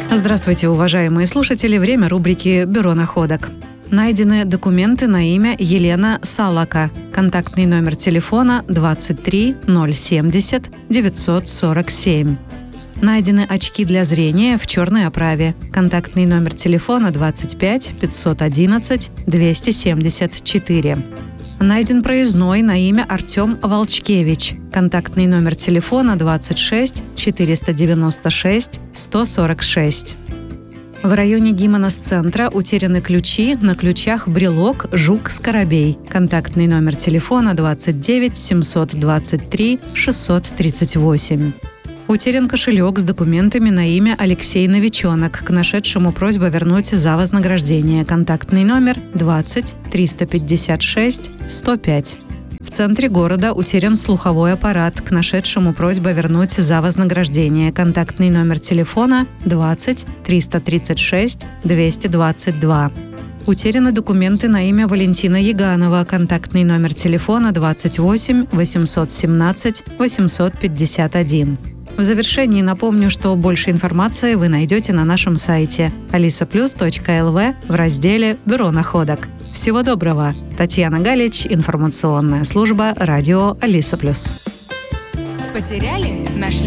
Здравствуйте, уважаемые слушатели! Время рубрики «Бюро находок». Найдены документы на имя Елена Салака. Контактный номер телефона 23 070 947. Найдены очки для зрения в черной оправе. Контактный номер телефона 25 511 274. Найден проездной на имя Артем Волчкевич. Контактный номер телефона 26 496 146. В районе Гимонос-центра утеряны ключи, на ключах брелок «Жук-Скоробей». Контактный номер телефона 29 723 638. Утерян кошелек с документами на имя Алексей Новиченок. К нашедшему просьба вернуть за вознаграждение. Контактный номер 20 356 105. В центре города утерян слуховой аппарат. К нашедшему просьба вернуть за вознаграждение. Контактный номер телефона 20 336 222. Утеряны документы на имя Валентина Яганова. Контактный номер телефона 28 817 851. В завершении напомню, что больше информации вы найдете на нашем сайте alisaplus.lv в разделе «Бюро находок». Всего доброго! Татьяна Галич, информационная служба радио Алиса Плюс. Потеряли? Нашли?